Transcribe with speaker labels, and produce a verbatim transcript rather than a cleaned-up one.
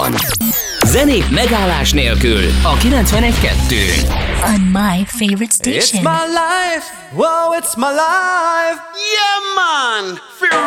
Speaker 1: Zenék megállás nélkül a kilencvenegy kettő.
Speaker 2: On my favorite station.
Speaker 3: It's my life, whoa, it's my life.
Speaker 4: Yeah, man.